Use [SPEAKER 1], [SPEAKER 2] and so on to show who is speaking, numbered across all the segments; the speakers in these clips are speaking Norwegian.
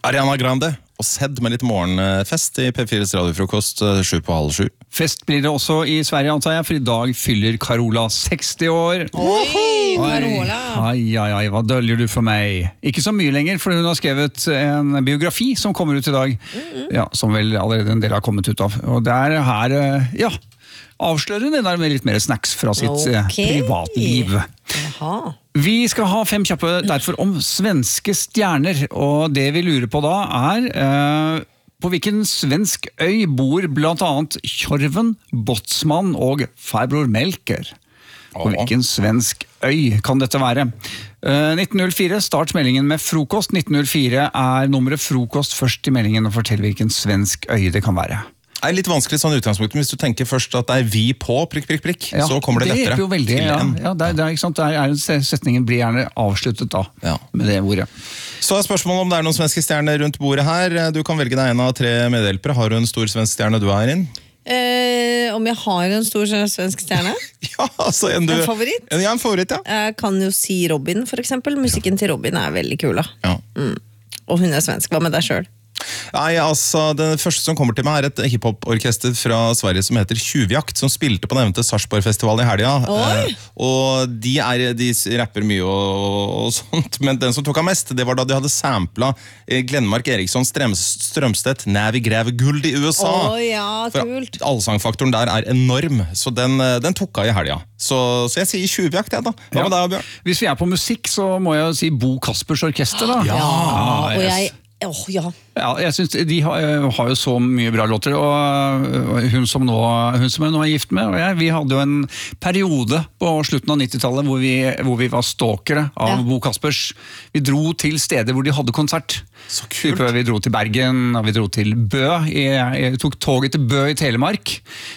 [SPEAKER 1] Ariana Grande og Sedd med litt morgenfest i P4s radiofrokost 7:30.
[SPEAKER 2] Fest blir det også i Sverige, antar jeg, for i dag fyller Carola 60 år.
[SPEAKER 3] Oi, Carola!
[SPEAKER 2] Ai, hva dølger du for meg? Ikke så mye lenger, for hun har skrevet en biografi som kommer ut i dag. Ja, som vel allerede en del har kommet ut av. Og det er her, avslører det der med litt mer snacks fra sitt privatliv.
[SPEAKER 3] Jaha.
[SPEAKER 2] Vi skal ha 5 kjappe derfor om svenske stjerner, og det vi lurer på da er på hvilken svensk øy bor blant annet Tjorven, Båtsmann og farbror Melker. På hvilken svensk øy kan dette være? 1904, start meldingen med frokost. 1904 er nummeret frokost først i meldingen og fortell hvilken svensk øy det kan være.
[SPEAKER 1] Det er litt vanskelig sånn utgangspunkt, men hvis du tenker først at det er vi på, så kommer det lettere.
[SPEAKER 2] Det hjelper jo veldig, ikke sant? Setningen blir gjerne avsluttet da, med det ordet.
[SPEAKER 1] Så er spørsmålet om det er noen svenske stjerner rundt bordet her. Du kan velge deg en av 3 medhjelpere. Har du en stor svensk stjerne du er inn?
[SPEAKER 3] Om jeg har en stor svensk stjerne?
[SPEAKER 1] Ja, altså en
[SPEAKER 3] favoritt?
[SPEAKER 1] Ja, en favoritt, ja.
[SPEAKER 3] Jeg kan jo si Robin, for eksempel. Musikken til Robin er veldig kul da.
[SPEAKER 1] Ja.
[SPEAKER 3] Og hun er svensk. Hva med deg selv?
[SPEAKER 1] Nei, altså, det første som kommer til meg er et hiphop-orkester fra Sverige som heter Tjuvjakt, som spilte på nevnte Sarpsborg-festival i helga. Og de rapper mye og sånt, men den som tok av mest, det var da de hadde samplet Glenmark Eriksson Strømstedt När vi gräver guld i USA.
[SPEAKER 3] Kult.
[SPEAKER 1] For allsangfaktoren der er enorm, så den tok av i helga. Så jeg sier Tjuvjakt, jeg da. Hva med deg, Bjørn?
[SPEAKER 2] Hvis vi er på musikk, så må jeg jo si Bo Kaspers Orkester da.
[SPEAKER 3] Og jeg...
[SPEAKER 2] Ja, jeg synes de har jo så mye bra låter, og hun som jeg nå er gift med, og vi hadde jo en periode på slutten av 90-tallet hvor vi var stalkere av Bo Kaspers. Vi dro til steder hvor de hadde konsert.
[SPEAKER 1] Så kult.
[SPEAKER 2] Vi dro til Bergen, og vi dro til Bø. Jeg tok toget til Bø i Telemark,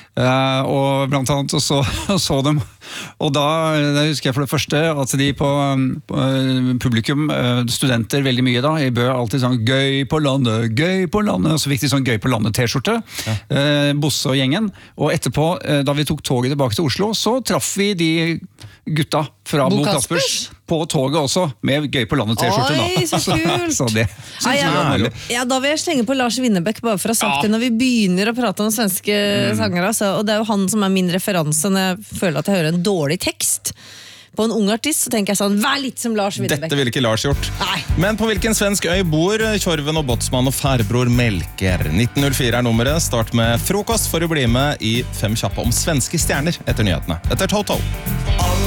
[SPEAKER 2] og blant annet så dem. Og da husker jeg for det første at de på publikum, studenter veldig mye da, i Bø alltid sånn gøy på landet, og så fikk de sånn gøy på landet t-skjorte, Bosse og gjengen, og etterpå, da vi tok toget tilbake til Oslo, så traff vi de gutta fra Bo Kaspers på toget også, med gøy på landet t-skjorte da.
[SPEAKER 3] Oi, så kult!
[SPEAKER 2] Så det synes jeg var herlig.
[SPEAKER 3] Ja, da vil jeg slenge på Lars Winnerbäck, bare for å ha sagt det når vi begynner å prate om svenske sanger, altså. Og det er jo han som er min referanse når jeg føler at jeg hører en dårlig tekst på en ung artist, så tenker jeg sånn, vær litt som Lars Winnerbäck.
[SPEAKER 1] Dette ville ikke Lars gjort.
[SPEAKER 3] Nei.
[SPEAKER 1] Men på hvilken svensk øy bor Tjorven og Båtsmann og farbror Melker? 1904 er nummeret. Start med frokost for å bli med i 5 kjappe om svenske stjerner etter nyhetene. Etter Toto.